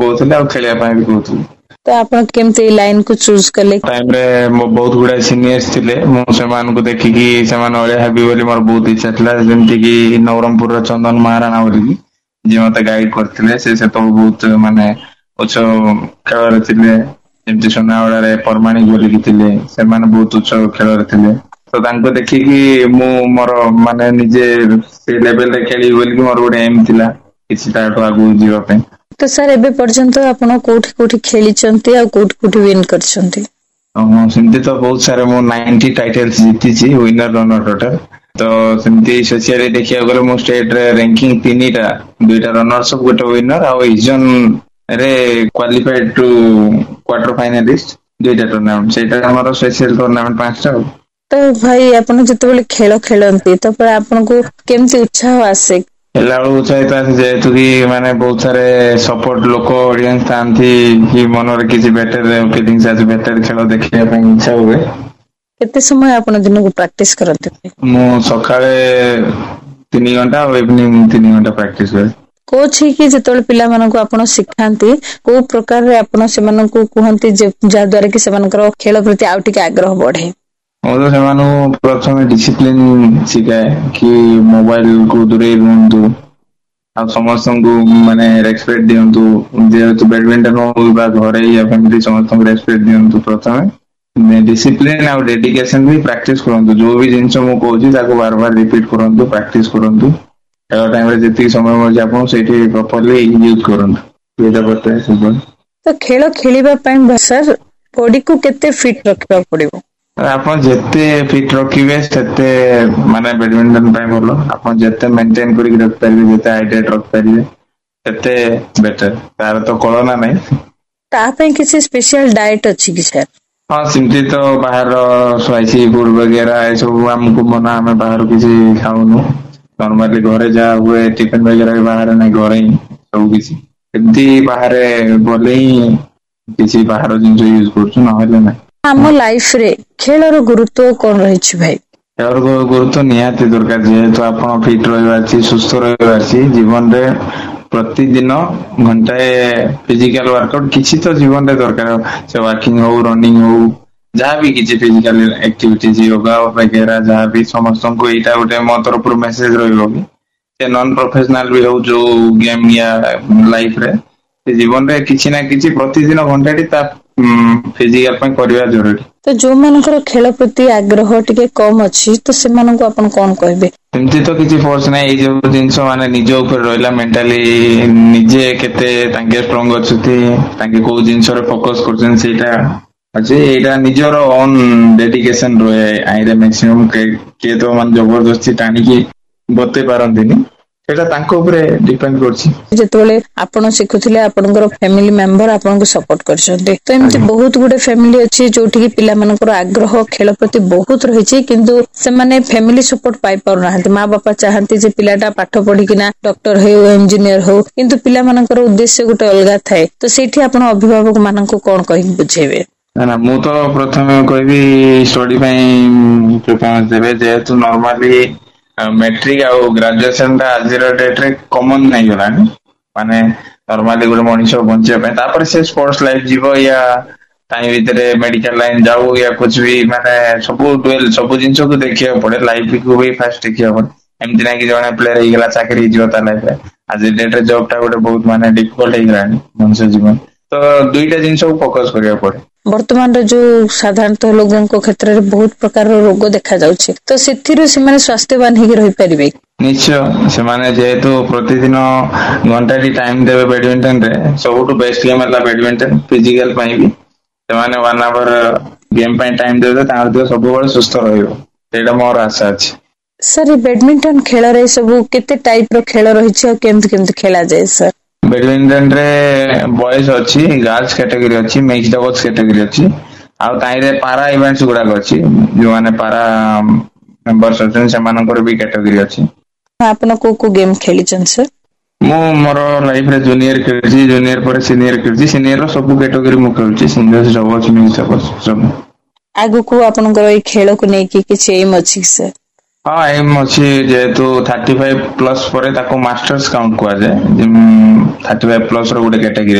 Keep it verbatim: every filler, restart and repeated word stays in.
କହୁଥିଲେ ଆଉ ଖେଳିବା ପାଇଁ ବି କହୁଥିଲେ। ତ ଆପଣ କେମିତି ଲାଇନ କୁ ଚୁଜ କଲେ? ଟାଇମ ରେ ମୋ ବହୁତ ଗୁଡାଏ ସିନିୟର୍ସ ଥିଲେ, ମୁଁ ସେମାନଙ୍କୁ ଦେଖିକି ସେମାନେ ଅଳିଆ ହେବି ବୋଲି ମୋର ବହୁତ ଇଚ୍ଛା ଥିଲା। ଯେମିତି କି ନବରଙ୍ଗପୁରର ଚନ୍ଦନ ମହାରାଣା ବୋଲିକି ଯିଏ ମତେ ଗାଇଡ କରିଥିଲେ, ସେ ସେତେବେଳେ ବହୁତ ମାନେ ଉଚ୍ଚ ଖେଳରେ ଥିଲେ। ଯେମିତି ସୁନାଉଡାରେ ପରମାଣିକ ବୋଲିକି ଥିଲେ, ସେମାନେ ବହୁତ ଉଚ୍ଚ ଖେଳରେ ଥିଲେ। ତ ତାଙ୍କୁ ଦେଖିକି ମୁଁ ମୋର ମାନେ ନିଜେ ସେଇ ଲେଭେଲରେ ଖେଳିବି ବୋଲିକି ମୋର ଗୋଟେ ଏମ ଥିଲା କିଛି ତାଠୁ ଆଗକୁ ଯିବା ପାଇଁ। ତ ସାର୍ ଏବେ ପର୍ଯ୍ୟନ୍ତ ଆପଣ କୋଉଠି କୋଉଠି ଖେଳିଛନ୍ତି ଆଉ କୋଉଠି କୋଉଠି ୱିନ୍ କରିଛନ୍ତି? ହଁ ସେମିତି ତ ବହୁତ ସାରା ମୁଁ ନାଇଣ୍ଟି ଟାଇଟଲ୍ସ ଜିତିଛି, ୱିନର ରନର ଟୋଟାଲ। ତ ସେମିତି ସ୍ପେସିଆଲି ଦେଖିବାକୁ ଗଲେ ମୁଁ ଷ୍ଟେଟରେ ରାଙ୍କିଙ୍ଗ ତିନିଟା, ଦୁଇଟା ରନର୍ସ ଅପ୍ ଗୋଟେ ୱିନର ଆଉ ଇଜନ ରେ କ୍ୱାଲିଫାଏଡ ଟୁ କ୍ୱାର୍ଟର ଫାଇନାଲିଷ୍ଟ ଦୁଇଟା ଟୁର୍ଣ୍ଣାମେଣ୍ଟ, ସେଇଟା ଆମର ସ୍ପେସିଆଲ ଟୁର୍ଣ୍ଣାମେଣ୍ଟ ପାଞ୍ଚଟା ଆଉ। ତ ଭାଇ ଆପଣ ଯେତେବେଳେ ଖେଳ ଖେଳନ୍ତି ତ ଆପଣଙ୍କୁ କେମିତି ଉତ୍ସାହ ଆସେ? ହେଲା ବେଳକୁ ଉତ୍ସାହିତ ଆସେ ଯେହେତୁ କି ମାନେ ବହୁତ ସାରା ସପୋର୍ଟ ଲୋକ ଅଡିଏନ୍ସ ଥାଆନ୍ତି କି ମନରେ କିଛି ବେଟର ଫିଲିଙ୍ଗସ୍ ଆସେ, ବେଟର ଖେଳ ଦେଖିବା ପାଇଁ ଇଚ୍ଛା ହୁଏ। କେତେ ସମୟ ଆପଣ ଦିନକୁ ପ୍ରାକ୍ଟିସ କରନ୍ତି? ମୁଁ ସକାଳେ ତିନି ଘଣ୍ଟା ଆଉ ଇଭିନିଂ ତିନି ଘଣ୍ଟା ପ୍ରାକ୍ଟିସ କରେ। କୋଚ୍ ହେଇକି ଯେତେବେଳେ ପିଲାମାନଙ୍କୁ ଆପଣ ଶିଖାନ୍ତି, କୋଉ ପ୍ରକାରରେ ଆପଣ ସେମାନଙ୍କୁ କୁହନ୍ତି ଯେ ଯାହା ଦ୍ଵାରା କି ସେମାନଙ୍କର ଖେଳ ପ୍ରତି ଆଉ ଟିକେ ଆଗ୍ରହ ବଢେ? ମୁଁ ତ ସେମାନଙ୍କୁ ପ୍ରଥମେ ଡିସିପ୍ଲିନ ଶିଖାଏ କି ମୋବାଇଲ କୁ ଦୂରେଇ ରୁହନ୍ତୁ। ଆଉ ସମସ୍ତଙ୍କୁ ମାନେ ରେସପେକ୍ଟ ଦିଅନ୍ତୁ, ଯେହେତୁ ବ୍ୟାଡମିଣ୍ଟନ ହଉ ବା ଘରେ ସମସ୍ତଙ୍କୁ ରେସପେକ୍ଟ ଦିଅନ୍ତୁ ପ୍ରଥମେ। ଡିସିପ୍ଲିନ ଆଉ ଡେଡିକେସନ ବି ପ୍ରାକ୍ଟିସ କରନ୍ତୁ, ଯୋଉ ବି ଜିନିଷ ମୁଁ କହୁଛି ତାକୁ ବାର ବାର ରିପିଟ କରନ୍ତୁ, ପ୍ରାକ୍ଟିସ କରନ୍ତୁ। ଖେଳ ଟାଇମରେ ଯେତିକି ସମୟ ମିଳୁଛି ଆପଣ ସେଇଠି ପ୍ରପରଲି ୟୁଜ କରନ୍ତୁ। ତ ଖେଳ ଖେଳିବା ପାଇଁ ସାର୍ ବଡିକୁ କେତେ ଫିଟ୍ ରଖିବାକୁ ପଡିବ? ଆପଣ ଯେତେ ଫିଟ ରଖିବେ ସେତେ ମାନେ ବ୍ୟାଡମିଣ୍ଟନ ପାଇଁ ଭଲ। ଆପଣ ଯେତେ ମେଣ୍ଟେନ କରିକି ରଖିପାରିବେ, ଯେତେ ହାଇଡ୍ରେଟ ରଖିପାରିବେ ସେତେ ବେଟର, ତାର ତ କଳନା ନାହିଁ। ତା ପାଇଁ କିଛି ସ୍ପେଶାଲ ଡାଏଟ ଅଛି କି ସାର୍? ହଁ ସେମିତି ତ ବାହାର ସ୍ପାଇସି ଫୁଡ ବଗେରା ଏ ସବୁ ଆମକୁ ମନା, ଆମେ ବାହାରୁ କିଛି ଖାଉନୁ। ନର୍ମାଲି ଘରେ ଯାହା ହୁଏ ଟିଫିନ ବଗେରା ବି ବାହାରେ ନାହିଁ, ଘରେ ହିଁ ସବୁ କିଛି। ଏମିତି ବାହାରେ ଗଲେ ହିଁ କିଛି ବାହାର ଜିନିଷ ୟୁଜ କରୁଛୁ, ନହେଲେ ନାହିଁ। ଆମ ଲାଇଫ ରେ ଖେଳର ଗୁରୁତ୍ୱ କଣ ରହିଛି ଭାଇ? ଖେଳର ଗୁରୁତ୍ୱ ନିହାତି ଦରକାର, ଯେହେତୁ ଆପଣ ଫିଟ ରହିବାର ଅଛି, ସୁସ୍ଥ ରହିବାର ଅଛି ଜୀବନରେ ପ୍ରତିଦିନ ଘଣ୍ଟାଏ ଫିଜିକାଲ ୱାର୍କ ଆଉଟ କିଛି ତ ଜୀବନରେ ଦରକାର। ସେ ୱାକିଂ ହଉ, ରନିଂ ହଉ, ଯାହାବି କିଛି ଫିଜିକାଲ ଆକ୍ଟିଭିଟି ଯୋଗ ବଗେରା ଯାହାବି, ସମସ୍ତଙ୍କୁ ଏଇଟା ଗୋଟେ ମୋ ତରଫରୁ ମେସେଜ ରହିବ କି ସେ ନନ ପ୍ରଫେସନାଲ ବି ହଉ ଯୋଉ ଗେମ୍ ୟା ଲାଇଫରେ ସେ ଜୀବନରେ କିଛି ନା କିଛି ପ୍ରତିଦିନ ଘଣ୍ଟାଟି ତା ଫିଜିକାଲ ପାଇଁ କରିବା ଜରୁରୀ। ତ ଯୋଉମାନଙ୍କର ଖେଳ ପ୍ରତି ଆଗ୍ରହ ଟିକେ କମ ଅଛି ତ ସେମାନଙ୍କୁ ଆପଣ କଣ କହିବେ? ଏମିତି ତ କିଛି ଫୋର୍ସ ନାହିଁ, ଏଇ ଯୋଉ ଜିନିଷ ମାନେ ନିଜ ଉପରେ ରହିଲା ମେଣ୍ଟାଲି ନିଜେ କେତେ ତାଙ୍କେ ଷ୍ଟ୍ରଙ୍ଗ ଅଛନ୍ତି, ତାଙ୍କେ କୋଉ ଜିନିଷରେ ଫୋକସ କରୁଛନ୍ତି ସେଇଟା ଅଛି। ଏଇଟା ନିଜର ଓନ୍ ଡେଡିକେସନ ରୁହେ ଆଇରେ ମାକ୍ସିମମ୍ କିଏ ତ ମାନେ ଜବରଦସ୍ତି ଟାଣିକି ବତେଇ ପାରନ୍ତିନି, ସେଇଟା ତାଙ୍କ ଉପରେ ଡିପେଣ୍ଡ କରୁଛି। ଯେତେବେଳେ ଆପଣ ଶିଖୁଥିଲେ ଆପଣଙ୍କର ଫ୍ୟାମିଲି ମେମ୍ବର ଆପଣଙ୍କୁ ସପୋର୍ଟ କରିଛନ୍ତି, ତ ଏମିତି ଆଜ୍ଞା। ବହୁତ ଗୁଡେ ଫ୍ୟାମିଲି ଅଛି ଯୋଉଠି କିି ପିଲାମାନଙ୍କର ଆଗ୍ରହ ଖେଳ ପ୍ରତି ବହୁତ ରହିଛି କିନ୍ତୁ ସେମାନେ ଫ୍ୟାମିଲି ସପୋର୍ଟ ପାଇ ପାରୁନାହାନ୍ତି। ମା ବାପା ଚାହାନ୍ତି ଯେ ପିଲାଟା ପାଠ ପଢିକିନା ଡକ୍ଟର ହେଉ, ଇଞ୍ଜିନିୟର ହଉ, କିନ୍ତୁ ପିଲାମାନଙ୍କର ଉଦ୍ଦେଶ୍ୟ ଗୋଟେ ଅଲଗା ଥାଏ। ତ ସେଇଠି ଆପଣ ଅଭିଭାବକ ମାନଙ୍କୁ କଣ କହିକି ବୁଝେଇବେ? ନା ନା ମୁଁ ତ ପ୍ରଥମେ କହିବି ଷ୍ଟଡି ପାଇଁ ପ୍ରିଫରେନ୍ସ ଦେବେ, ଯେହେତୁ ନର୍ମାଲି ମେଟ୍ରିକ ଆଉ ଗ୍ରାଜୁଏସନ ଟା ଆଜିର ଡେଟ ରେ କମନ ହେଇଗଲାଣି। ମାନେ ନର୍ମାଲି ଗୋଟେ ମଣିଷ ବଞ୍ଚିବା ପାଇଁ, ତାପରେ ସେ ସ୍ପୋର୍ଟସ ଲାଇଫ ଯିବ ୟା ଟାଇ ଭିତରେ ମେଡିକାଲ ଲାଇନ ଯାଉ, ୟା କୁଛ ବି ମାନେ ସବୁ ସବୁ ଜିନିଷକୁ ଦେଖିବାକୁ ପଡେ, ଲାଇଫକୁ ବି ଫାଷ୍ଟ ଦେଖିବାକୁ ପଡେ। ଏମିତି ନାଇଁ କି ଜଣେ ପ୍ଲେୟର ହେଇଗଲା ଚାକିରି ହେଇଯିବ ତା ଲାଇଫରେ। ଆଜି ଡେଟରେ ଜବ୍ ଟା ଗୋଟେ ବହୁତ ମାନେ ଡିଫିକଲ୍ଟ ହେଇଗଲାଣି ମଣିଷ ଜୀବନ। ତ ଦୁଇଟା ଜିନିଷକୁ ଫୋକସ କରିବାକୁ ପଡେ। ବର୍ତ୍ତମାନର ଯୋଉ ସାଧାରଣତଃ ଲୋକଙ୍କ କ୍ଷେତ୍ରରେ ବହୁତ ପ୍ରକାରର ରୋଗ ଦେଖା ଯାଉଛି, ତ ସେଥିରୁ ସେମାନେ ସ୍ୱାସ୍ଥ୍ୟବାନ ହେଇକି ରହିପାରିବେ? ନିଶ୍ଚୟ, ସେମାନେ ଯେହେତୁ ପ୍ରତିଦିନ ଘଣ୍ଟାଟି ଟାଇମ ଦେବେ ବ୍ୟାଡମିଣ୍ଟନ ରେ, ସବୁଠୁ ବେଷ୍ଟ ଗେମ୍ ହେଲା ବ୍ୟାଡମିଣ୍ଟନ ଫିଜିକାଲ ପାଇଁ ବି। ସେମାନେ ୱାନ୍ ଆୱାର ଗେମ୍ ପାଇଁ ଟାଇମ ଦେବେ, ତାଙ୍କ ଦେହ ସବୁବେଳେ ସୁସ୍ଥ ରହିବ। ସେଇଟା ମୋର ଆଶା ଅଛି। ସାର୍ ଏ ବ୍ୟାଡମିଣ୍ଟନ ଖେଳରେ ସବୁ କେତେ ଟାଇପ ର ଖେଳ ରହିଛି ଆଉ କେମିତି କେମିତି ଖେଳାଯାଏ ସାର୍? ବ୍ୟାଡମିଣ୍ଟନ ରେ ବଏଜ ଅଛି, ଗାର୍ଲସ କ୍ୟାଟେଗୋରୀ ଅଛି, ମିକ୍ସ ଡବଲ୍ସ କ୍ୟାଟେଗୋରୀ ଅଛି। ଆଉ ତାଇରେ ପାରା ଇଭେଣ୍ଟସ ଗୁଡାକ ଅଛି, ଯୋଉମାନେ ପାରା ମେମ୍ବର୍ସ ଅଛନ୍ତି ସେମାନଙ୍କର ବି କ୍ୟାଟେଗୋରୀ ଅଛି। ଆପଣ କୋଉ କୋଉ ଗେମ୍ ଖେଳିଛନ୍ତି ସାର୍? ମୁଁ ମୋର ଲାଇଫରେ ଜୁନିୟର ଖେଳିଛି, ଜୁନିୟର ପରେ ସିନିୟର ଖେଳିଛି, ସିନିୟର ର ସବୁ କ୍ୟାଟେଗୋରୀ ମୁଁ ଖେଳୁଛି। ସିଙ୍ଗଲ୍ସ, ଡବଲ୍ସ, ମିକ୍ସ ଡବଲ୍ସ ସବୁ। ଆଗକୁ ଆପଣଙ୍କର ଏଇ ଖେଳକୁ ନେଇକି କିଛି ଏମ୍ ଅଛି କି ସାର୍? ହଁ ଏମ୍ ଅଛି, ଯେହେତୁ ଥାର୍ଟି ଫାଇଭ ପ୍ଲସ ପରେ ତାକୁ ମାଷ୍ଟର୍ସ କାଉଣ୍ଟ କୁହାଯାଏ। ଥାର୍ଟି ଫାଇଭ ପ୍ଲସ ର ଗୋଟେ କ୍ୟାଟେଗୋରୀ